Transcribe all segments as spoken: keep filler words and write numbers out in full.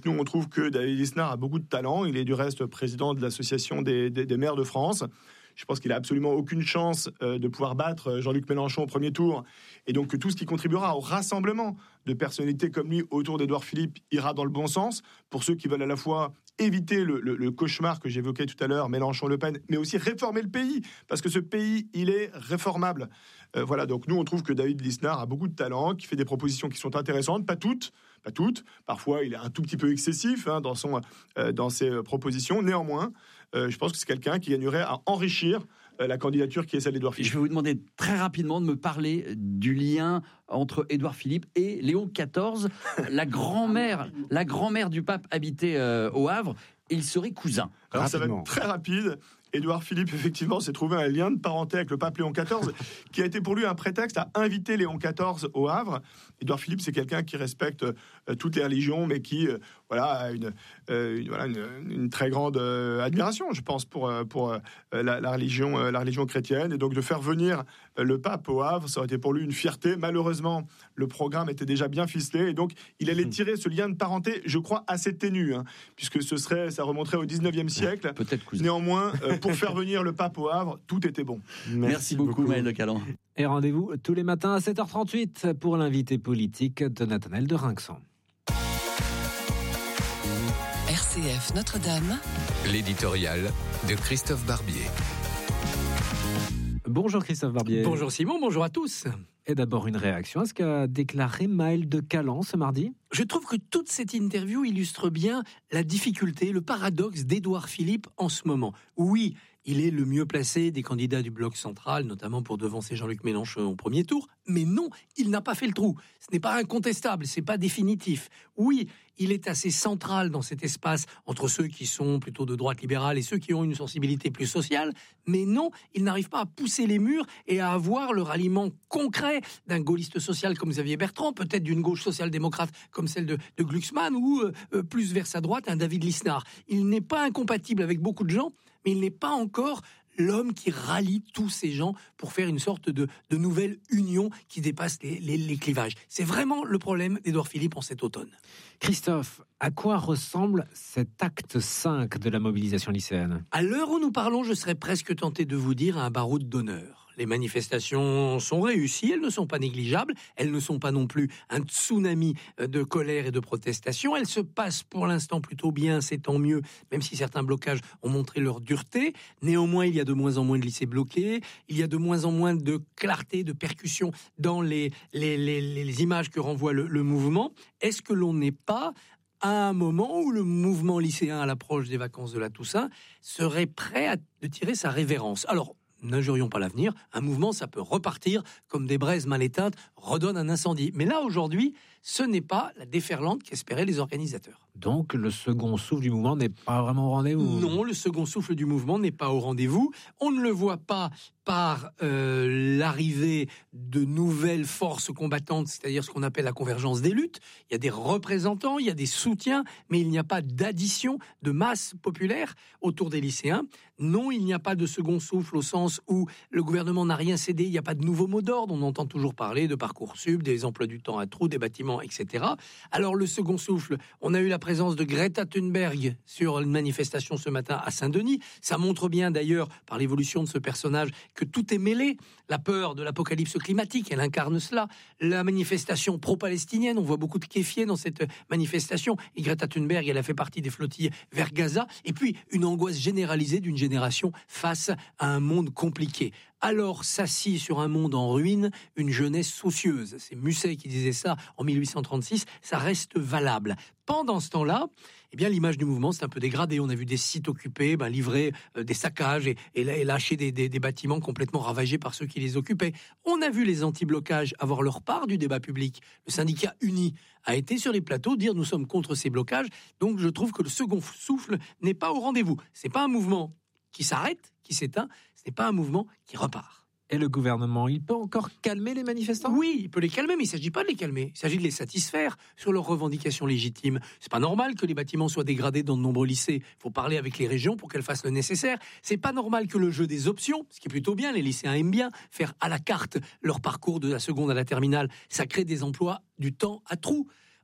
nous, on trouve que David Lisnard a beaucoup de talent. Il est du reste président de l'association des, des, des maires de France. Je pense qu'il n'a absolument aucune chance euh, de pouvoir battre Jean-Luc Mélenchon au premier tour. Et donc que tout ce qui contribuera au rassemblement de personnalités comme lui autour d'Édouard Philippe ira dans le bon sens pour ceux qui veulent à la fois éviter le, le, le cauchemar que j'évoquais tout à l'heure, Mélenchon-Le Pen, mais aussi réformer le pays, parce que ce pays, il est réformable. Euh, voilà, donc nous, on trouve que David Lisnard a beaucoup de talent, qui fait des propositions qui sont intéressantes, pas toutes, pas toutes. Parfois, il est un tout petit peu excessif hein, dans, son, euh, dans ses propositions. Néanmoins, euh, je pense que c'est quelqu'un qui gagnerait à enrichir euh, la candidature qui est celle d'Édouard Philippe. Je vais vous demander très rapidement de me parler du lien entre Édouard Philippe et Léon quatorze, la grand-mère, la grand-mère du pape habitait euh, au Havre. Ils seraient cousins. Alors ça va être très rapide. Édouard Philippe, effectivement, s'est trouvé un lien de parenté avec le pape Léon quatorze, qui a été pour lui un prétexte à inviter Léon quatorze au Havre. Édouard Philippe, c'est quelqu'un qui respecte euh, toutes les religions, mais qui euh, voilà, a une, euh, une, voilà, une, une très grande euh, admiration, je pense, pour, pour euh, la, la, religion, euh, la religion chrétienne. Et donc de faire venir euh, le pape au Havre, ça aurait été pour lui une fierté. Malheureusement, le programme était déjà bien ficelé, et donc il allait tirer ce lien de parenté, je crois, assez ténu, hein, puisque ce serait, ça remonterait au dix-neuvième siècle. Peut-être cousin. Néanmoins, euh, pour faire venir le pape au Havre, tout était bon. Merci, Merci beaucoup, beaucoup, Maël de Calan. Et rendez-vous tous les matins à sept heures trente-huit pour l'invité politique de Nathanaël de Rinxan. R C F Notre-Dame. L'éditorial de Christophe Barbier. Bonjour Christophe Barbier. Bonjour Simon, bonjour à tous. Et d'abord une réaction à ce qu'a déclaré Maël de Calan ce mardi. Je trouve que toute cette interview illustre bien la difficulté, le paradoxe d'Édouard Philippe en ce moment. Oui, il est le mieux placé des candidats du bloc central, notamment pour devancer Jean-Luc Mélenchon au premier tour. Mais non, il n'a pas fait le trou. Ce n'est pas incontestable, c'est pas définitif. Oui, il est assez central dans cet espace entre ceux qui sont plutôt de droite libérale et ceux qui ont une sensibilité plus sociale. Mais non, il n'arrive pas à pousser les murs et à avoir le ralliement concret d'un gaulliste social comme Xavier Bertrand, peut-être d'une gauche social-démocrate comme celle de, de Glucksmann, ou euh, plus vers sa droite, un David Lisnard. Il n'est pas incompatible avec beaucoup de gens, mais il n'est pas encore l'homme qui rallie tous ces gens pour faire une sorte de, de nouvelle union qui dépasse les, les, les clivages. C'est vraiment le problème d'Édouard Philippe en cet automne. Christophe, à quoi ressemble cet acte cinq de la mobilisation lycéenne ? À l'heure où nous parlons, je serais presque tenté de vous dire un baroud d'honneur. Les manifestations sont réussies, elles ne sont pas négligeables, elles ne sont pas non plus un tsunami de colère et de protestation, elles se passent pour l'instant plutôt bien, c'est tant mieux, même si certains blocages ont montré leur dureté. Néanmoins, il y a de moins en moins de lycées bloqués, il y a de moins en moins de clarté, de percussion dans les, les, les, les images que renvoie le, le mouvement. Est-ce que l'on n'est pas à un moment où le mouvement lycéen à l'approche des vacances de la Toussaint serait prêt à de tirer sa révérence ? Alors, n'injurions pas l'avenir, un mouvement, ça peut repartir comme des braises mal éteintes redonnent un incendie. Mais là, aujourd'hui, ce n'est pas la déferlante qu'espéraient les organisateurs. Donc, le second souffle du mouvement n'est pas vraiment au rendez-vous ? Non, le second souffle du mouvement n'est pas au rendez-vous. On ne le voit pas par euh, l'arrivée de nouvelles forces combattantes, c'est-à-dire ce qu'on appelle la convergence des luttes. Il y a des représentants, il y a des soutiens, mais il n'y a pas d'addition de masse populaire autour des lycéens. Non, il n'y a pas de second souffle au sens où le gouvernement n'a rien cédé, il n'y a pas de nouveau mot d'ordre. On entend toujours parler de Parcoursup, des emplois du temps à trous, des bâtiments, et cetera. Alors le second souffle, on a eu la présence de Greta Thunberg sur une manifestation ce matin à Saint-Denis. Ça montre bien d'ailleurs, par l'évolution de ce personnage, que tout est mêlé. La peur de l'apocalypse climatique, elle incarne cela. La manifestation pro-palestinienne, on voit beaucoup de kéfiers dans cette manifestation. Et Greta Thunberg, elle a fait partie des flottilles vers Gaza. Et puis, une angoisse généralisée d'une génération face à un monde compliqué. Alors s'assit sur un monde en ruine une jeunesse soucieuse. C'est Musset qui disait ça en mille huit cent trente-six, ça reste valable. Pendant ce temps-là, eh bien, l'image du mouvement s'est un peu dégradée. On a vu des sites occupés, ben, livrer euh, des saccages et, et, et lâcher des, des, des bâtiments complètement ravagés par ceux qui les occupaient. On a vu les anti-blocages avoir leur part du débat public. Le syndicat uni a été sur les plateaux dire nous sommes contre ces blocages. Donc je trouve que le second souffle n'est pas au rendez-vous. C'est pas un mouvement qui s'arrête, qui s'éteint, ce n'est pas un mouvement qui repart. Et le gouvernement, il peut encore calmer les manifestants ? Oui, il peut les calmer, mais il ne s'agit pas de les calmer. Il s'agit de les satisfaire sur leurs revendications légitimes. C'est pas normal que les bâtiments soient dégradés dans de nombreux lycées. Il faut parler avec les régions pour qu'elles fassent le nécessaire. C'est pas normal que le jeu des options, ce qui est plutôt bien, les lycéens aiment bien faire à la carte leur parcours de la seconde à la terminale. Ça crée des emplois du temps à trous.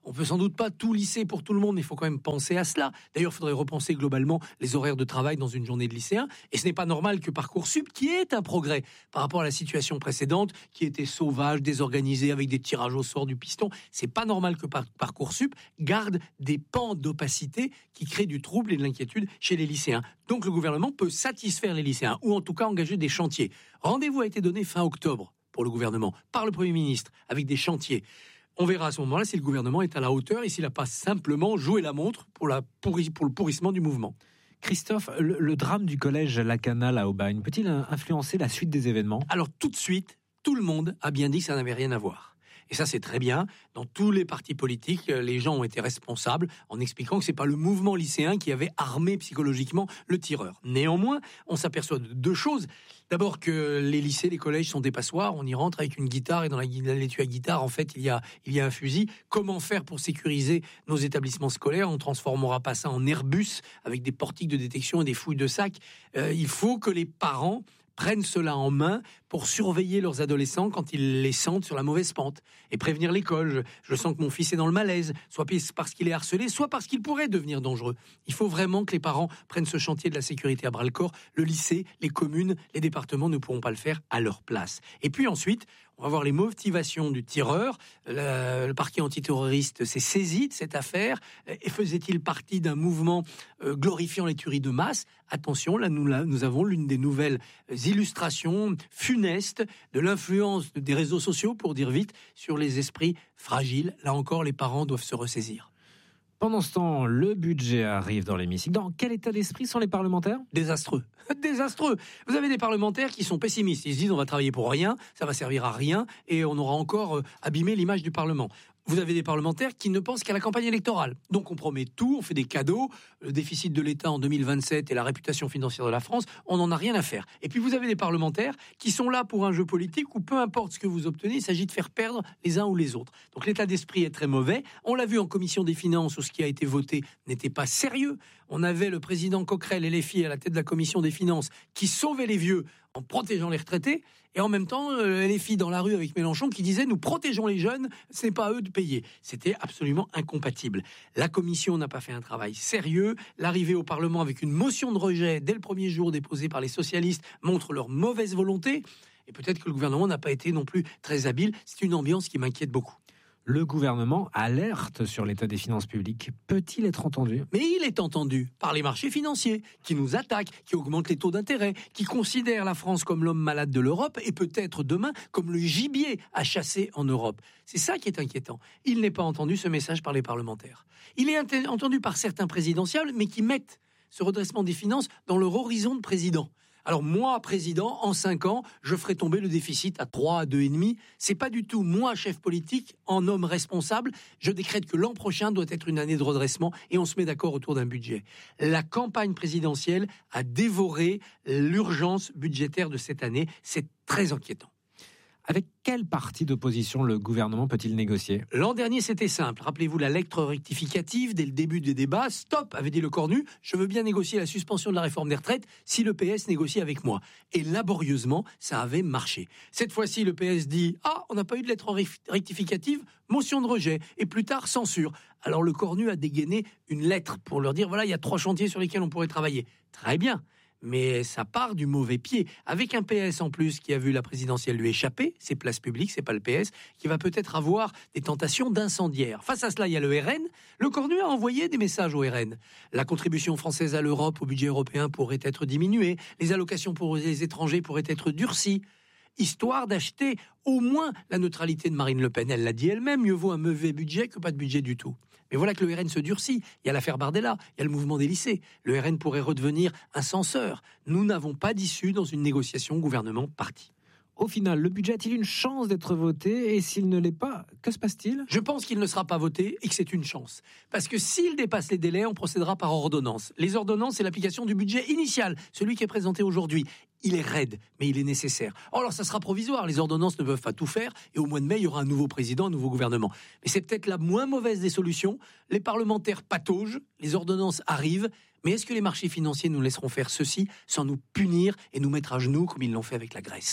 On peut sans doute pas tout lisser pour tout le monde, mais il faut quand même penser à cela. D'ailleurs, il faudrait repenser globalement les horaires de travail dans une journée de lycéen. Et ce n'est pas normal que Parcoursup, qui est un progrès par rapport à la situation précédente, qui était sauvage, désorganisée, avec des tirages au sort du piston, c'est pas normal que par- Parcoursup garde des pans d'opacité qui créent du trouble et de l'inquiétude chez les lycéens. Donc le gouvernement peut satisfaire les lycéens, ou en tout cas engager des chantiers. Rendez-vous a été donné fin octobre pour le gouvernement, par le Premier ministre, avec des chantiers. On verra à ce moment-là si le gouvernement est à la hauteur et s'il n'a pas simplement joué la montre pour, la pourri, pour le pourrissement du mouvement. Christophe, le, le drame du collège Lacanal à Aubagne peut-il influencer la suite des événements ? Alors tout de suite, tout le monde a bien dit que ça n'avait rien à voir. Et ça, c'est très bien. Dans tous les partis politiques, les gens ont été responsables en expliquant que ce n'est pas le mouvement lycéen qui avait armé psychologiquement le tireur. Néanmoins, on s'aperçoit de deux choses. D'abord que les lycées, les collèges sont des passoires. On y rentre avec une guitare et dans la, l'étui à guitare, en fait, il y, a, il y a un fusil. Comment faire pour sécuriser nos établissements scolaires ? On ne transformera pas ça en Airbus avec des portiques de détection et des fouilles de sacs. Euh, il faut que les parents prennent cela en main pour surveiller leurs adolescents quand ils les sentent sur la mauvaise pente et prévenir l'école. Je, je sens que mon fils est dans le malaise, soit parce qu'il est harcelé, soit parce qu'il pourrait devenir dangereux. Il faut vraiment que les parents prennent ce chantier de la sécurité à bras-le-corps. Le lycée, les communes, les départements ne pourront pas le faire à leur place. Et puis ensuite, on va voir les motivations du tireur. Le, le parquet antiterroriste s'est saisi de cette affaire. Et faisait-il partie d'un mouvement euh, glorifiant les tueries de masse ? Attention, là nous, là, nous avons l'une des nouvelles illustrations funestes de l'influence des réseaux sociaux, pour dire vite, sur les esprits fragiles. Là encore, les parents doivent se ressaisir. Pendant ce temps, le budget arrive dans l'hémicycle. Dans quel état d'esprit sont les parlementaires ? Désastreux. Désastreux. Vous avez des parlementaires qui sont pessimistes. Ils se disent on va travailler pour rien, ça va servir à rien et on aura encore euh, abîmé l'image du Parlement. Vous avez des parlementaires qui ne pensent qu'à la campagne électorale. Donc on promet tout, on fait des cadeaux. Le déficit de l'État en deux mille vingt-sept et la réputation financière de la France, on n'en a rien à faire. Et puis vous avez des parlementaires qui sont là pour un jeu politique où peu importe ce que vous obtenez, il s'agit de faire perdre les uns ou les autres. Donc l'état d'esprit est très mauvais. On l'a vu en commission des finances où ce qui a été voté n'était pas sérieux. On avait le président Coquerel et les filles à la tête de la commission des finances qui sauvaient les vieux en protégeant les retraités, et en même temps, euh, les filles dans la rue avec Mélenchon qui disaient « nous protégeons les jeunes, ce n'est pas à eux de payer ». C'était absolument incompatible. La commission n'a pas fait un travail sérieux. L'arrivée au Parlement avec une motion de rejet dès le premier jour déposée par les socialistes montre leur mauvaise volonté, et peut-être que le gouvernement n'a pas été non plus très habile. C'est une ambiance qui m'inquiète beaucoup. Le gouvernement alerte sur l'état des finances publiques. Peut-il être entendu ? Mais il est entendu par les marchés financiers qui nous attaquent, qui augmentent les taux d'intérêt, qui considèrent la France comme l'homme malade de l'Europe et peut-être demain comme le gibier à chasser en Europe. C'est ça qui est inquiétant. Il n'est pas entendu, ce message, par les parlementaires. Il est entendu par certains présidentiables, mais qui mettent ce redressement des finances dans leur horizon de président. Alors moi, président, en cinq ans, je ferai tomber le déficit à trois, à deux virgule cinq. C'est pas du tout moi, chef politique, en homme responsable. Je décrète que l'an prochain doit être une année de redressement et on se met d'accord autour d'un budget. La campagne présidentielle a dévoré l'urgence budgétaire de cette année. C'est très inquiétant. Avec quel parti d'opposition le gouvernement peut-il négocier ? L'an dernier, c'était simple. Rappelez-vous la lettre rectificative dès le début des débats. Stop, avait dit le Cornu. Je veux bien négocier la suspension de la réforme des retraites si le P S négocie avec moi. Et laborieusement, ça avait marché. Cette fois-ci, le P S dit « Ah, on n'a pas eu de lettre rectificative, motion de rejet. » Et plus tard, censure. Alors le Cornu a dégainé une lettre pour leur dire « Voilà, il y a trois chantiers sur lesquels on pourrait travailler. » Très bien. Mais ça part du mauvais pied, avec un P S en plus qui a vu la présidentielle lui échapper, c'est place publique, c'est pas le P S, qui va peut-être avoir des tentations d'incendiaire. Face à cela, il y a le R N. Le Cornu a envoyé des messages au R N. La contribution française à l'Europe, au budget européen, pourrait être diminuée. Les allocations pour les étrangers pourraient être durcies, histoire d'acheter au moins la neutralité de Marine Le Pen. Elle l'a dit elle-même, mieux vaut un mauvais budget que pas de budget du tout. Mais voilà que le R N se durcit. Il y a l'affaire Bardella, il y a le mouvement des lycées. Le R N pourrait redevenir un censeur. Nous n'avons pas d'issue dans une négociation gouvernement-parti. Au final, le budget a-t-il une chance d'être voté ? Et s'il ne l'est pas, que se passe-t-il ? Je pense qu'il ne sera pas voté et que c'est une chance. Parce que s'il dépasse les délais, on procédera par ordonnance. Les ordonnances, c'est l'application du budget initial, celui qui est présenté aujourd'hui. Il est raide, mais il est nécessaire. Alors ça sera provisoire, les ordonnances ne peuvent pas tout faire, et au mois de mai, il y aura un nouveau président, un nouveau gouvernement. Mais c'est peut-être la moins mauvaise des solutions. Les parlementaires pataugent, les ordonnances arrivent, mais est-ce que les marchés financiers nous laisseront faire ceci sans nous punir et nous mettre à genoux comme ils l'ont fait avec la Grèce ?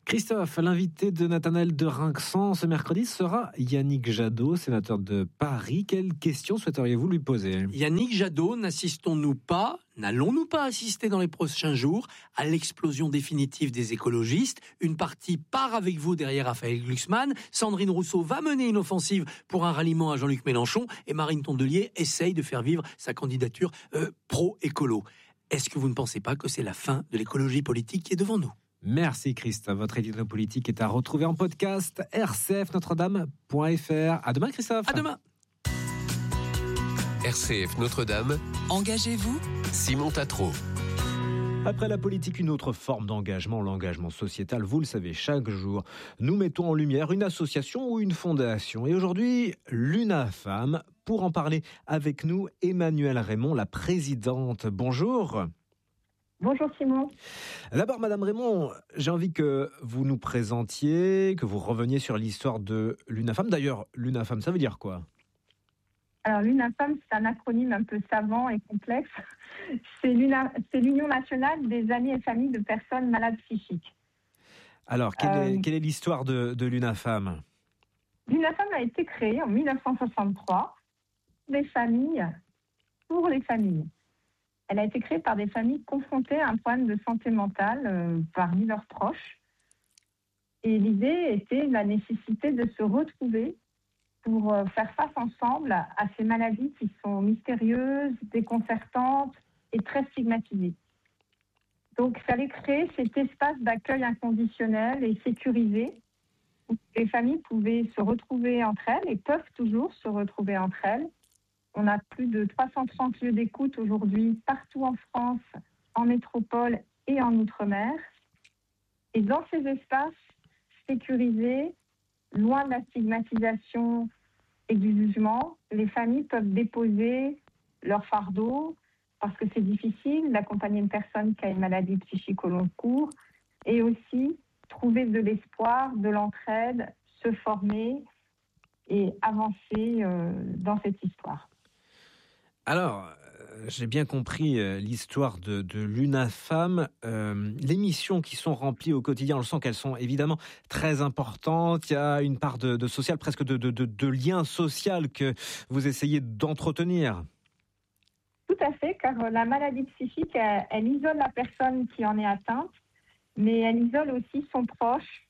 Christophe, l'invité de Nathanaël de Rinxan ce mercredi sera Yannick Jadot, sénateur de Paris. Quelles questions souhaiteriez-vous lui poser ? Yannick Jadot, n'assistons-nous pas, n'allons-nous pas assister dans les prochains jours à l'explosion définitive des écologistes ? Une partie part avec vous derrière Raphaël Glucksmann, Sandrine Rousseau va mener une offensive pour un ralliement à Jean-Luc Mélenchon et Marine Tondelier essaye de faire vivre sa candidature euh, pro-écolo. Est-ce que vous ne pensez pas que c'est la fin de l'écologie politique qui est devant nous ? Merci Christophe. Votre édito politique est à retrouver en podcast r c f notre dame point f r. À demain Christophe. À demain. R C F Notre-Dame, Engagez-vous, Simon Tatro. Après la politique, une autre forme d'engagement, l'engagement sociétal. Vous le savez, chaque jour, nous mettons en lumière une association ou une fondation. Et aujourd'hui, l'UNAFAM. Pour en parler avec nous, Emmanuelle Raymond, la présidente. Bonjour. Bonjour Simon. D'abord, Madame Raymond, j'ai envie que vous nous présentiez, que vous reveniez sur l'histoire de l'UNAFAM. D'ailleurs, l'UNAFAM, ça veut dire quoi ? Alors l'UNAFAM, c'est un acronyme un peu savant et complexe. C'est, l'Una... c'est l'Union nationale des amis et familles de personnes malades psychiques. Alors, quelle, euh... est, quelle est l'histoire de, de l'UNAFAM ? L'UNAFAM a été créée en dix-neuf cent soixante-trois des familles, pour les familles. Elle a été créée par des familles confrontées à un problème de santé mentale euh, parmi leurs proches. Et l'idée était la nécessité de se retrouver pour euh, faire face ensemble à, à ces maladies qui sont mystérieuses, déconcertantes et très stigmatisées. Donc, il fallait créer cet espace d'accueil inconditionnel et sécurisé où les familles pouvaient se retrouver entre elles et peuvent toujours se retrouver entre elles. On a plus de trois cent trente lieux d'écoute aujourd'hui partout en France, en métropole et en Outre-mer. Et dans ces espaces sécurisés, loin de la stigmatisation et du jugement, les familles peuvent déposer leur fardeau parce que c'est difficile d'accompagner une personne qui a une maladie psychique au long cours et aussi trouver de l'espoir, de l'entraide, se former et avancer euh, dans cette histoire. Alors, euh, j'ai bien compris euh, l'histoire de, de l'UNAFAM. Euh, les missions qui sont remplies au quotidien, on le sent qu'elles sont évidemment très importantes. Il y a une part de, de social, presque de, de, de, de lien social que vous essayez d'entretenir. Tout à fait, car la maladie psychique, elle, elle isole la personne qui en est atteinte, mais elle isole aussi son proche,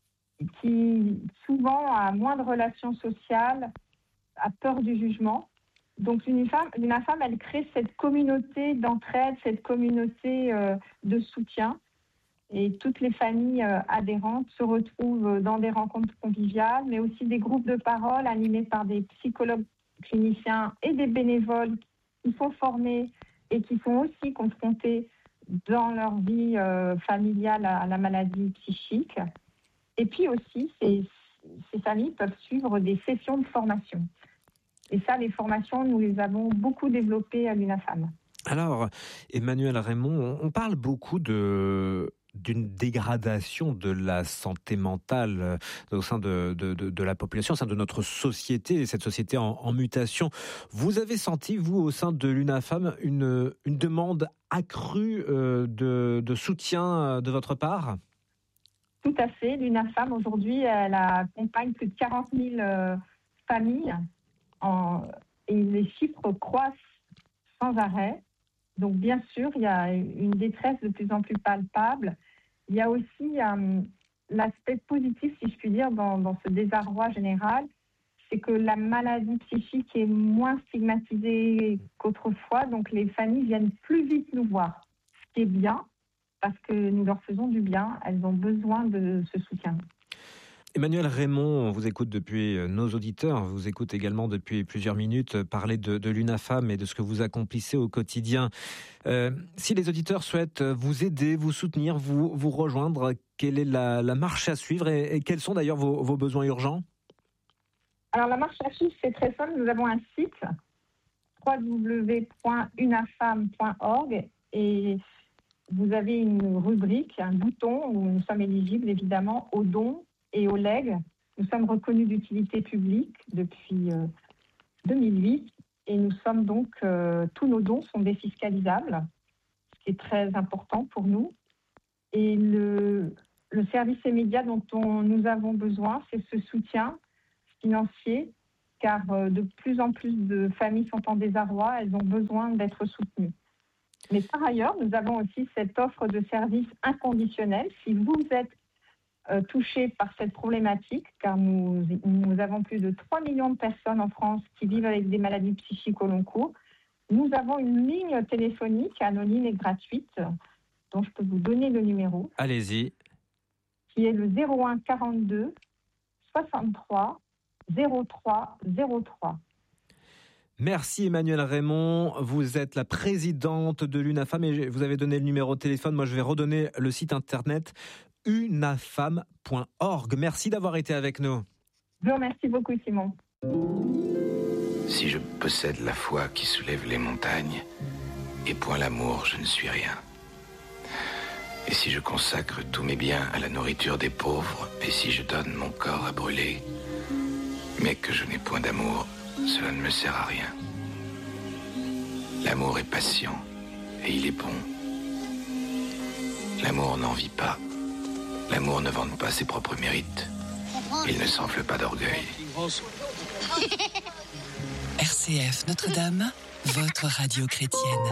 qui souvent a moins de relations sociales, a peur du jugement. Donc l'UNAFAM, l'UNAFAM, elle crée cette communauté d'entraide, cette communauté euh, de soutien. Et toutes les familles euh, adhérentes se retrouvent dans des rencontres conviviales, mais aussi des groupes de parole animés par des psychologues cliniciens et des bénévoles qui sont formés et qui sont aussi confrontés dans leur vie euh, familiale à, à la maladie psychique. Et puis aussi, ces, ces familles peuvent suivre des sessions de formation. Et ça, les formations, nous les avons beaucoup développées à l'UNAFAM. Alors, Emmanuelle Raymond, on parle beaucoup de... d'une dégradation de la santé mentale au sein de, de, de, de la population, au sein de notre société, cette société en, en mutation. Vous avez senti, vous, au sein de l'UNAFAM, une, une demande accrue euh, de, de soutien de votre part ? Tout à fait. L'UNAFAM, aujourd'hui, elle accompagne plus de quarante mille euh, familles en, et les chiffres croissent sans arrêt. Donc, bien sûr, il y a une détresse de plus en plus palpable. Il y a aussi euh, l'aspect positif, si je puis dire, dans, dans ce désarroi général, c'est que la maladie psychique est moins stigmatisée qu'autrefois. Donc, les familles viennent plus vite nous voir, ce qui est bien, parce que nous leur faisons du bien. Elles ont besoin de ce soutien. Emmanuelle Raymond, on vous écoute depuis, nos auditeurs vous écoutent également depuis plusieurs minutes parler de, de l'UNAFAM et de ce que vous accomplissez au quotidien. Euh, si les auditeurs souhaitent vous aider, vous soutenir, vous, vous rejoindre, quelle est la, la marche à suivre et, et quels sont d'ailleurs vos, vos besoins urgents ? Alors la marche à suivre, c'est très simple. Nous avons un site w w w point unafam point org et vous avez une rubrique, un bouton où nous sommes éligibles évidemment aux dons et aux legs. Nous sommes reconnus d'utilité publique depuis euh, deux mille huit et nous sommes donc, euh, tous nos dons sont défiscalisables, ce qui est très important pour nous. Et le, le service immédiat dont on, nous avons besoin, c'est ce soutien financier, car euh, de plus en plus de familles sont en désarroi, elles ont besoin d'être soutenues. Mais par ailleurs, nous avons aussi cette offre de service inconditionnel. Si vous êtes euh, touché par cette problématique, car nous, nous avons plus de trois millions de personnes en France qui vivent avec des maladies psychiques au long cours, nous avons une ligne téléphonique anonyme et gratuite, dont je peux vous donner le numéro. Allez-y. Qui est le zéro un quarante-deux soixante-trois zéro trois zéro trois. Merci Emmanuelle Raymond, vous êtes la présidente de l'UNAFAM et vous avez donné le numéro de téléphone. Moi je vais redonner le site internet unafam point org. Merci d'avoir été avec nous. Je vous remercie beaucoup Simon. Si je possède la foi qui soulève les montagnes et point l'amour, je ne suis rien. Et si je consacre tous mes biens à la nourriture des pauvres, et si je donne mon corps à brûler, mais que je n'ai point d'amour, cela ne me sert à rien. L'amour est patient, et il est bon. L'amour n'envie pas. L'amour ne vante pas ses propres mérites. Il ne s'enfle pas d'orgueil. R C F Notre-Dame, votre radio chrétienne.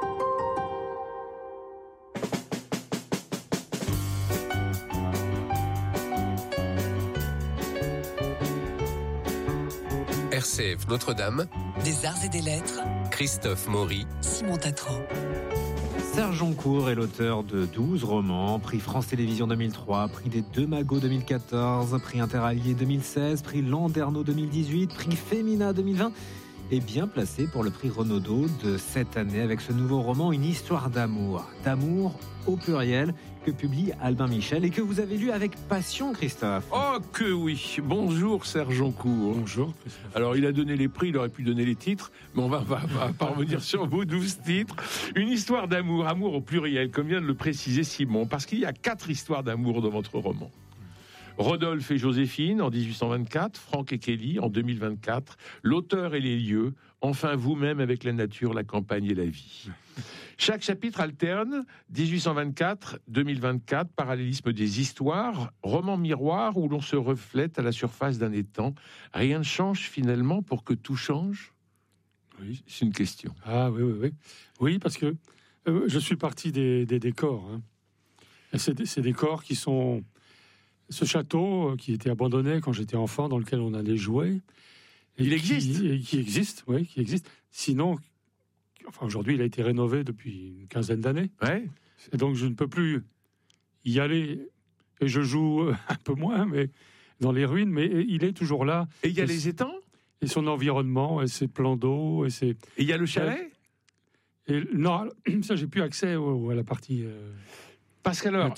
R C F Notre-Dame, Des arts et des lettres, Christophe Maury, Simon Tatro. Serge Joncourt est l'auteur de douze romans, prix France Télévisions deux mille trois, prix des Deux Magots deux mille quatorze, prix Interallié deux mille seize, prix Landerneau deux mille dix-huit, prix Femina deux mille vingt et bien placé pour le prix Renaudot de cette année avec ce nouveau roman, Une histoire d'amour. D'amour au pluriel que publie Albin Michel et que vous avez lu avec passion, Christophe. Oh que oui. Bonjour Serge Joncourt. Bonjour. Alors il a donné les prix, il aurait pu donner les titres, mais on va, va, va parvenir sur vos douze titres. Une histoire d'amour, amour au pluriel, comme vient de le préciser Simon, parce qu'il y a quatre histoires d'amour dans votre roman. Rodolphe et Joséphine en dix-huit cent vingt-quatre, Franck et Kelly en deux mille vingt-quatre, l'auteur et les lieux, enfin vous-même avec la nature, la campagne et la vie. Chaque chapitre alterne dix-huit cent vingt-quatre, deux mille vingt-quatre, parallélisme des histoires, roman miroir où l'on se reflète à la surface d'un étang. Rien ne change finalement pour que tout change ? Oui, c'est une question. Ah oui, oui, oui. Oui, parce que euh, je suis parti des, des décors. Hein. Et c'est des, ces décors qui sont... Ce château qui était abandonné quand j'étais enfant, dans lequel on allait jouer. Et il qui, existe et Qui existe, oui, qui existe. Sinon, enfin, aujourd'hui, il a été rénové depuis une quinzaine d'années. Ouais. Et donc, je ne peux plus y aller. Et je joue un peu moins, mais dans les ruines, mais il est toujours là. Et il y a et les étangs ? Et son environnement, et ses plans d'eau, et ses... Et il y a le chalet ? Et, non, ça, j'ai plus accès au, à la partie... Euh... Parce qu'alors,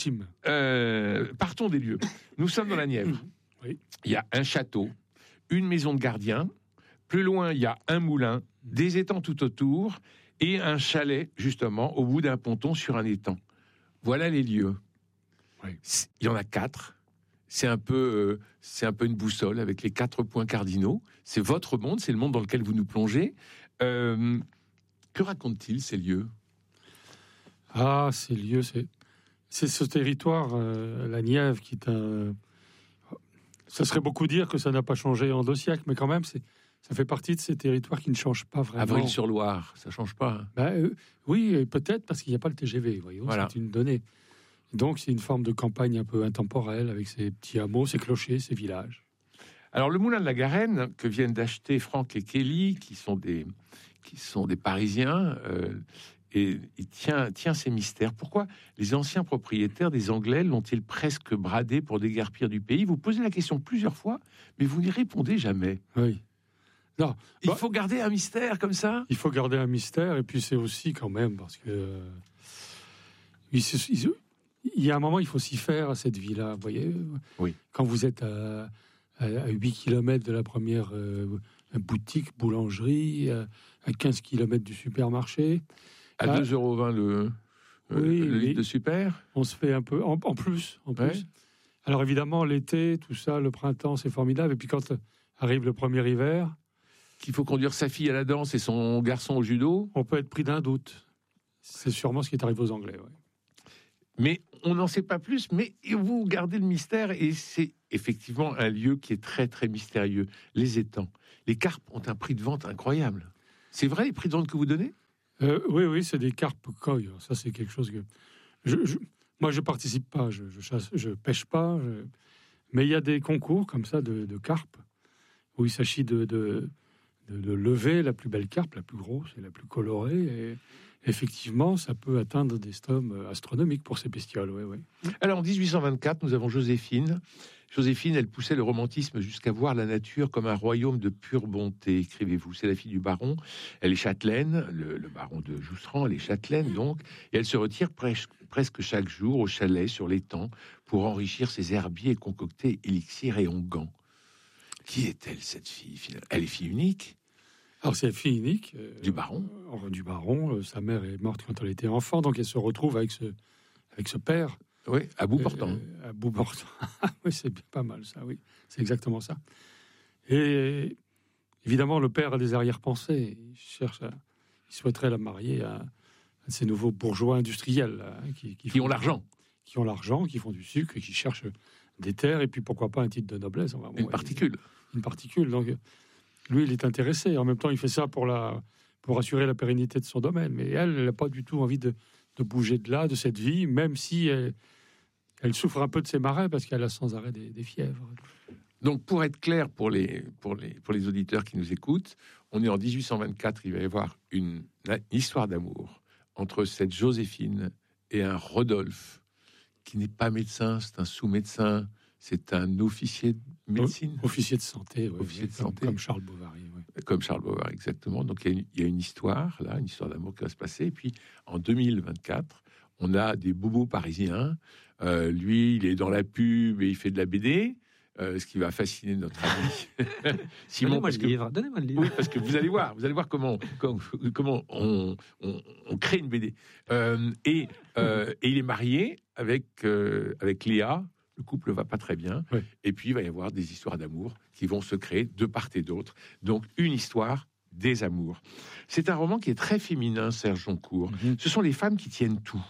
euh, partons des lieux. Nous sommes dans la Nièvre. Oui. Il y a un château, une maison de gardien. Plus loin, il y a un moulin, des étangs tout autour et un chalet, justement, au bout d'un ponton sur un étang. Voilà les lieux. Oui. Il y en a quatre. C'est un peu, euh, c'est un peu une boussole avec les quatre points cardinaux. C'est votre monde, c'est le monde dans lequel vous nous plongez. Euh, que racontent-ils, ces lieux ? Ah, ces lieux, c'est... C'est ce territoire, euh, la Nièvre, qui est un... Ça serait beaucoup dire que ça n'a pas changé en deux siècles, mais quand même, c'est... ça fait partie de ces territoires qui ne changent pas vraiment. Avril-sur-Loire, ça ne change pas. Ben, euh, oui, peut-être parce qu'il n'y a pas le T G V, voyons, voilà. C'est une donnée. Donc, c'est une forme de campagne un peu intemporelle, avec ses petits hameaux, ses clochers, ses villages. Alors, le moulin de la Garenne, que viennent d'acheter Franck et Kelly, qui sont des, qui sont des Parisiens... Euh, Et il tient, tient ces mystères. Pourquoi les anciens propriétaires des Anglais l'ont-ils presque bradé pour déguerpir du pays ? Vous posez la question plusieurs fois, mais vous n'y répondez jamais. Oui. Non. Il bah, faut garder un mystère comme ça ? Il faut garder un mystère, et puis c'est aussi quand même, parce que... Euh, il, il, il y a un moment, il faut s'y faire à cette vie-là. Vous voyez, oui. Quand vous êtes à, à, à huit kilomètres de la première euh, boutique, boulangerie, à, à quinze kilomètres du supermarché... À ah, deux euros vingt le, oui, le litre de super. On se fait un peu... En, en plus, en plus. Ouais. Alors évidemment, l'été, tout ça, le printemps, c'est formidable. Et puis quand arrive le premier hiver... Qu'il faut conduire sa fille à la danse et son garçon au judo. On peut être pris d'un doute. C'est sûrement ce qui est arrivé aux Anglais, ouais. Mais on n'en sait pas plus, mais vous gardez le mystère, et c'est effectivement un lieu qui est très, très mystérieux. Les étangs. Les carpes ont un prix de vente incroyable. C'est vrai, les prix de vente que vous donnez ? euh, Oui, oui, c'est des carpes koi. Ça, c'est quelque chose que... Je, je, moi, je participe pas, je, je, chasse, je pêche pas, je... mais il y a des concours comme ça de, de carpes, où il s'agit de, de, de, de lever la plus belle carpe, la plus grosse et la plus colorée, et effectivement, ça peut atteindre des sommes astronomiques pour ces bestioles. Oui, oui. Alors, en dix-huit cent vingt-quatre, nous avons Joséphine. Joséphine, elle poussait le romantisme jusqu'à voir la nature comme un royaume de pure bonté, écrivez-vous. C'est la fille du baron. Elle est châtelaine, le, le baron de Jousserand, elle est châtelaine, donc, et elle se retire pres- presque chaque jour au chalet sur l'étang pour enrichir ses herbiers et concocter élixirs et onguents. Qui est-elle, cette fille, finalement ? Elle est fille unique ? Alors, c'est la fille unique. Euh, du baron. Euh, du baron. Euh, sa mère est morte quand elle était enfant, donc elle se retrouve avec ce, avec ce père. Oui, à bout portant. Euh, à bout portant. Oui, c'est bien pas mal, ça, oui. C'est exactement ça. Et évidemment, le père a des arrière-pensées. Il cherche à... Il souhaiterait la marier à, à ces nouveaux bourgeois industriels là, qui, qui, qui font, ont l'argent. Qui ont l'argent, qui font du sucre et qui cherchent des terres et puis pourquoi pas un titre de noblesse. Enfin, bon, une particule. Une particule. Donc, lui, il est intéressé. En même temps, il fait ça pour, la, pour assurer la pérennité de son domaine. Mais elle, elle n'a pas du tout envie de, de bouger de là, de cette vie, même si elle, elle souffre un peu de ses marais parce qu'elle a sans arrêt des, des fièvres. Donc, pour être clair pour les, pour, les, pour les auditeurs qui nous écoutent, on est en dix-huit cent vingt-quatre, il va y avoir une, une histoire d'amour entre cette Joséphine et un Rodolphe, qui n'est pas médecin, c'est un sous-médecin, c'est un officier de médecine. O- officier de santé, oui, officier de comme, santé. Comme Charles Bovary. Oui. Comme Charles Bovary, exactement. Donc, il y, a une, il y a une histoire, là, une histoire d'amour qui va se passer. Et puis, en deux mille vingt-quatre, on a des bobos parisiens. Euh, lui, il est dans la pub et il fait de la B D. Euh, ce qui va fasciner notre ami Simon. Donnez-moi parce le que, livre. Donnez-moi le livre. Oui, parce que vous allez voir, vous allez voir comment, comment, comment on, on, on crée une B D. Euh, et, euh, et il est marié avec, euh, avec Léa. Le couple va pas très bien. Oui. Et puis, il va y avoir des histoires d'amour qui vont se créer de part et d'autre. Donc, une histoire des amours. C'est un roman qui est très féminin, Serge Joncourt. Mm-hmm. Ce sont les femmes qui tiennent tout.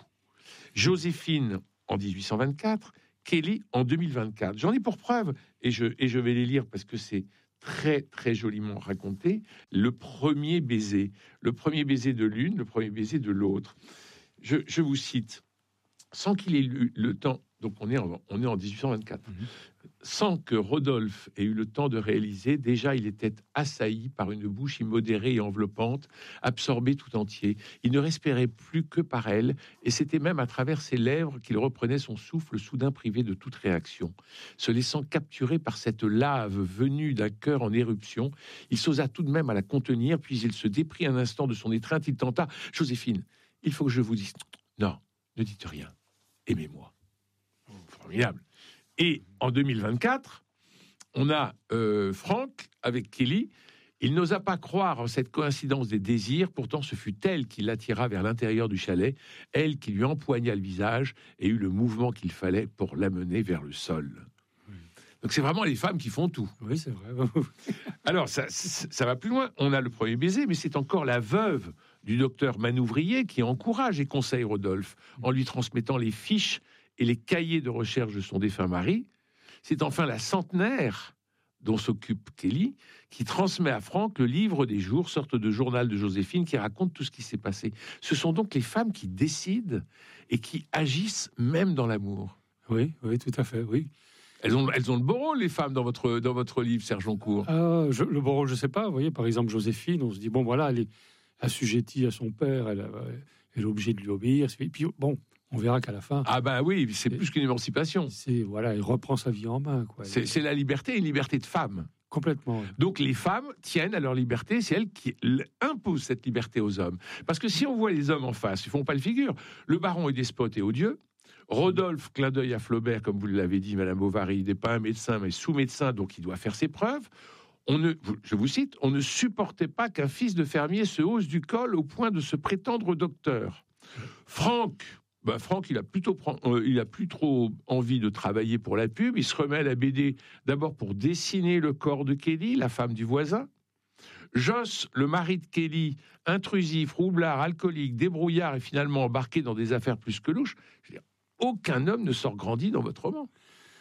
Joséphine, en dix-huit cent vingt-quatre, Kelly en deux mille vingt-quatre. J'en ai pour preuve, et je, et je vais les lire parce que c'est très, très joliment raconté. Le premier baiser. Le premier baiser de l'une, le premier baiser de l'autre. Je, je vous cite. Sans qu'il ait eu le temps, donc on est en, on est en dix-huit cent vingt-quatre, mmh. Sans que Rodolphe ait eu le temps de réaliser, déjà il était assailli par une bouche immodérée et enveloppante, absorbé tout entier. Il ne respirait plus que par elle, et c'était même à travers ses lèvres qu'il reprenait son souffle, soudain privé de toute réaction. Se laissant capturer par cette lave venue d'un cœur en éruption, il s'osa tout de même à la contenir, puis il se déprit un instant de son étreinte, il tenta « Joséphine, il faut que je vous dise... » Non, ne dites rien. Aimez-moi. Oh, formidable. Et en deux mille vingt-quatre, on a euh, Franck avec Kelly. Il n'osa pas croire en cette coïncidence des désirs. Pourtant, ce fut elle qui l'attira vers l'intérieur du chalet, elle qui lui empoigna le visage et eut le mouvement qu'il fallait pour l'amener vers le sol. Oui. Donc, c'est vraiment les femmes qui font tout. Oui, c'est vrai. Alors, ça, ça va plus loin. On a le premier baiser, mais c'est encore la veuve du docteur Manouvrier qui encourage et conseille Rodolphe en lui transmettant les fiches et les cahiers de recherche de son défunt mari. C'est enfin la centenaire dont s'occupe Kelly qui transmet à Franck le livre des jours, sorte de journal de Joséphine qui raconte tout ce qui s'est passé. Ce sont donc les femmes qui décident et qui agissent même dans l'amour. Oui, oui, tout à fait, oui. Elles ont, elles ont le beau rôle, les femmes, dans votre, dans votre livre, Serge Joncourt. Euh, je, le beau rôle, je ne sais pas. Vous voyez, par exemple, Joséphine, on se dit, bon, voilà, elle est assujettie à son père, elle, elle est obligée de lui obéir. Et puis, bon, on verra qu'à la fin... Ah ben oui, c'est plus qu'une émancipation. C'est, voilà, il reprend sa vie en main. Quoi. C'est, c'est la liberté, une liberté de femme. Complètement. Oui. Donc les femmes tiennent à leur liberté, c'est elles qui imposent cette liberté aux hommes. Parce que si on voit les hommes en face, ils font pas le figure. Le baron est despote et odieux. Rodolphe, clin d'œil à Flaubert, comme vous l'avez dit, Madame Bovary, il n'est pas un médecin, mais sous-médecin, donc il doit faire ses preuves. On ne, je vous cite, on ne supportait pas qu'un fils de fermier se hausse du col au point de se prétendre docteur. Franck, ben Franck, il a plutôt, euh, il a plus trop envie de travailler pour la pub. Il se remet à la B D d'abord pour dessiner le corps de Kelly, la femme du voisin. Joss, le mari de Kelly, intrusif, roublard, alcoolique, débrouillard et finalement embarqué dans des affaires plus que louches. Je veux dire, aucun homme ne sort grandi dans votre roman.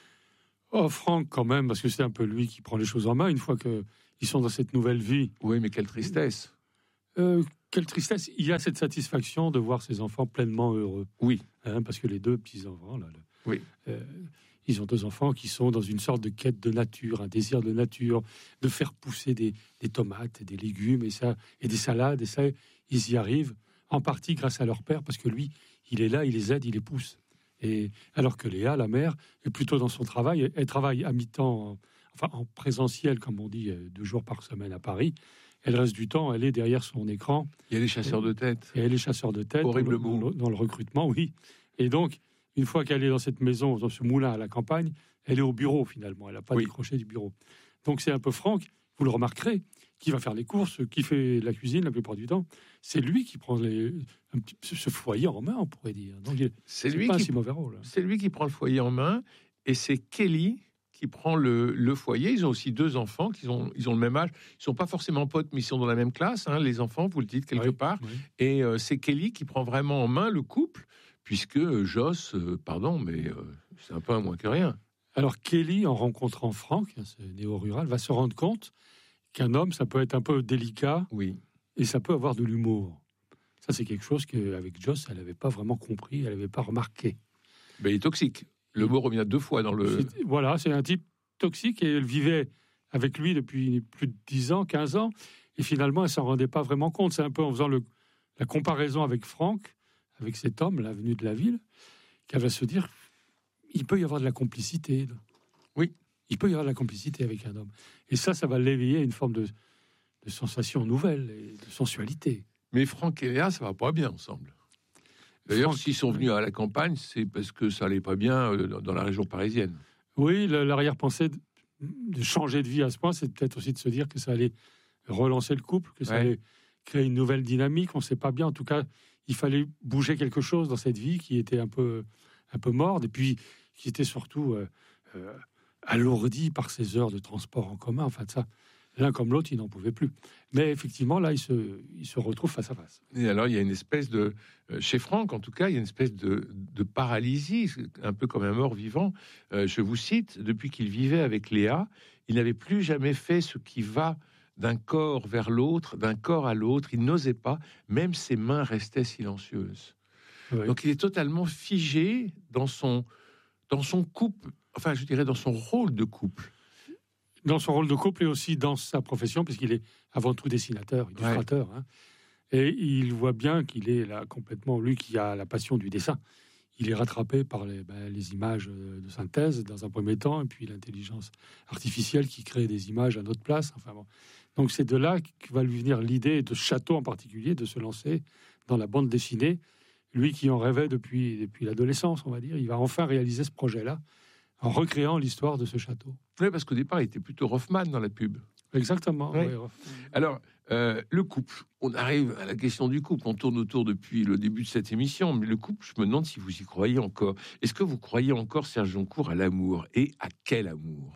Oh, Franck, quand même, parce que c'est un peu lui qui prend les choses en main une fois qu'ils sont dans cette nouvelle vie. Oui, mais quelle tristesse. Euh, quelle tristesse. Il y a cette satisfaction de voir ses enfants pleinement heureux. Oui. Hein, parce que les deux petits-enfants, là, le, oui. Euh, ils ont deux enfants qui sont dans une sorte de quête de nature, un désir de nature, de faire pousser des, des tomates et des légumes et, ça, et des salades. Et ça, ils y arrivent, en partie grâce à leur père, parce que lui, il est là, il les aide, il les pousse. Et alors que Léa, la mère, est plutôt dans son travail. Elle, elle travaille à mi-temps, en, enfin en présentiel, comme on dit, deux jours par semaine à Paris. Elle reste du temps, elle est derrière son écran. Il y a les chasseurs de tête. Et elle est chasseur de tête. Horrible dans, mot. Dans, dans le recrutement, oui. Et donc, une fois qu'elle est dans cette maison, dans ce moulin à la campagne, elle est au bureau finalement. Elle n'a pas oui. décroché du bureau. Donc c'est un peu Franck, vous le remarquerez, qui va faire les courses, qui fait la cuisine la plupart du temps. C'est lui qui prend les, un petit, ce foyer en main, on pourrait dire. Donc c'est, c'est lui pas qui, un si mauvais rôle. C'est lui qui prend le foyer en main, et c'est Kelly qui prend le, le foyer. Ils ont aussi deux enfants, qui ont, ils ont le même âge. Ils sont pas forcément potes, mais ils sont dans la même classe, hein, les enfants, vous le dites quelque oui, part. Oui. Et euh, c'est Kelly qui prend vraiment en main le couple, puisque euh, Joss, euh, pardon, mais euh, c'est un peu un moins que rien. Alors Kelly, en rencontrant Franck, ce néo-rural, va se rendre compte qu'un homme, ça peut être un peu délicat, oui. et ça peut avoir de l'humour. Ça, c'est quelque chose qu'avec Joss, elle n'avait pas vraiment compris, elle n'avait pas remarqué. Ben, il est toxique. Le mot revient deux fois dans le... C'est, voilà, c'est un type toxique, et elle vivait avec lui depuis plus de dix ans, quinze ans, et finalement, elle ne s'en rendait pas vraiment compte. C'est un peu en faisant le, la comparaison avec Franck, avec cet homme, là, venu de la ville, qu'elle va se dire, il peut y avoir de la complicité. Là. Oui. Il peut y avoir de la complicité avec un homme. Et ça, ça va l'éveiller à une forme de, de sensation nouvelle et de sensualité. Mais Franck et Léa, ça va pas bien ensemble. D'ailleurs, Franck, s'ils sont venus à la campagne, c'est parce que ça allait pas bien dans la région parisienne. Oui, l'arrière-pensée de changer de vie à ce point, c'est peut-être aussi de se dire que ça allait relancer le couple, que ça ouais. allait créer une nouvelle dynamique. On ne sait pas bien. En tout cas, il fallait bouger quelque chose dans cette vie qui était un peu, un peu morte, et puis qui était surtout euh, euh, alourdie par ces heures de transport en commun. Enfin, ça, l'un comme l'autre, ils n'en pouvaient plus. Mais effectivement, là, ils se, ils se retrouvent face à face. Et alors, il y a une espèce de... Chez Franck, en tout cas, il y a une espèce de, de paralysie, un peu comme un mort-vivant. Euh, je vous cite, depuis qu'il vivait avec Léa, il n'avait plus jamais fait ce qui va d'un corps vers l'autre, d'un corps à l'autre. Il n'osait pas, même ses mains restaient silencieuses. Oui. Donc, il est totalement figé dans son, dans son couple, enfin, je dirais dans son rôle de couple. Dans son rôle de couple et aussi dans sa profession, puisqu'il est avant tout dessinateur, illustrateur. Ouais. Hein. Et il voit bien qu'il est là complètement, lui qui a la passion du dessin, il est rattrapé par les, ben, les images de synthèse dans un premier temps, et puis l'intelligence artificielle qui crée des images à notre place. Enfin bon. Donc c'est de là que va lui venir l'idée de Château en particulier, de se lancer dans la bande dessinée. Lui qui en rêvait depuis, depuis l'adolescence, on va dire, il va enfin réaliser ce projet-là en recréant l'histoire de ce château. Oui, parce qu'au départ, il était plutôt Rothman dans la pub. Exactement. Oui. Oui. Alors, euh, le couple. On arrive à la question du couple. On tourne autour depuis le début de cette émission. Mais le couple, je me demande si vous y croyez encore. Est-ce que vous croyez encore, Serge Joncour, à l'amour? Et à quel amour?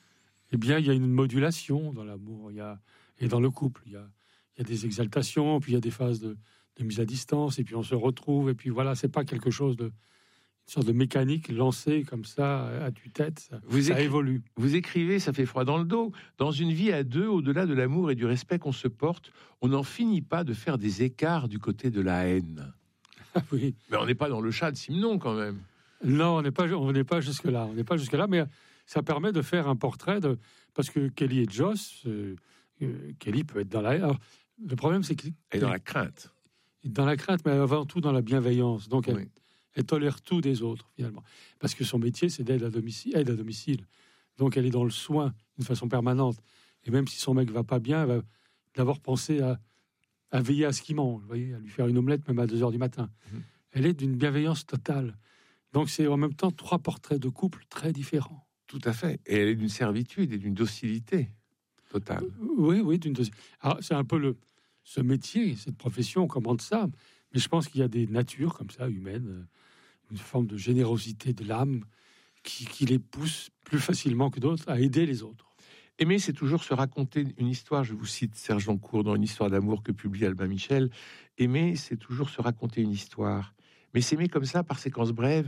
Eh bien, il y a une modulation dans l'amour. Il y a, et dans le couple, il y a, il y a des exaltations, puis il y a des phases de, de mise à distance, et puis on se retrouve. Et puis voilà, c'est pas quelque chose de... une sorte de mécanique lancée comme ça à tue-tête, ça, vous ça écri- évolue. Vous écrivez, ça fait froid dans le dos. Dans une vie à deux, au-delà de l'amour et du respect qu'on se porte, on n'en finit pas de faire des écarts du côté de la haine. Oui. Mais on n'est pas dans le chat de Simenon quand même. Non, on n'est pas, on n'est pas jusque là. On n'est pas jusque là, mais ça permet de faire un portrait de parce que Kelly et Joss, euh, euh, Kelly peut être dans la haine. Alors, le problème, c'est qu'elle est dans la crainte. Dans la crainte, mais avant tout dans la bienveillance. Donc elle, oui. Elle tolère tout des autres, finalement. Parce que son métier, c'est d'aide à domicile, aide à domicile. Donc, elle est dans le soin d'une façon permanente. Et même si son mec va pas bien, elle va d'abord penser à, à veiller à ce qu'il mange, vous voyez, à lui faire une omelette même à deux heures du matin. Mmh. Elle est d'une bienveillance totale. Donc, c'est en même temps trois portraits de couple très différents. Tout à fait. Et elle est d'une servitude et d'une docilité totale. Oui, oui, d'une docilité. Alors, c'est un peu le, ce métier, cette profession, on commande ça. Mais je pense qu'il y a des natures comme ça, humaines, une forme de générosité de l'âme qui, qui les pousse plus facilement que d'autres à aider les autres. Aimer, c'est toujours se raconter une histoire. Je vous cite Serge Joncour dans Une histoire d'amour que publie Albin Michel. Aimer, c'est toujours se raconter une histoire. Mais s'aimer comme ça, par séquences brèves,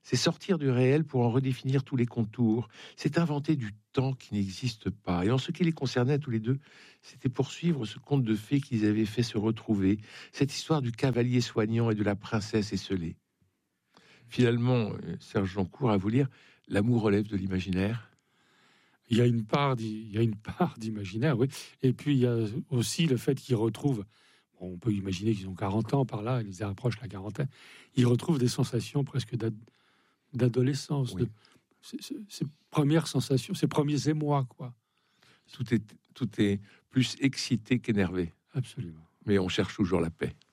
C'est sortir du réel pour en redéfinir tous les contours. C'est inventer du temps qui n'existe pas. Et en ce qui les concernait tous les deux, c'était poursuivre ce conte de fées qu'ils avaient fait se retrouver, cette histoire du cavalier soignant et de la princesse esselée. Finalement, Serge Jancourt, à vous lire, l'amour relève de l'imaginaire. Il y a une part, il y a une part d'imaginaire, oui. Et puis il y a aussi le fait qu'ils retrouvent. Bon, on peut imaginer qu'ils ont quarante ans par là, ils approchent la quarantaine. Ils retrouvent des sensations presque d'ad- d'adolescence, Oui. de, ces, ces- ces premières sensations, ces premiers émois, quoi. Tout est, tout est plus excité qu'énervé. Absolument. Mais on cherche toujours la paix.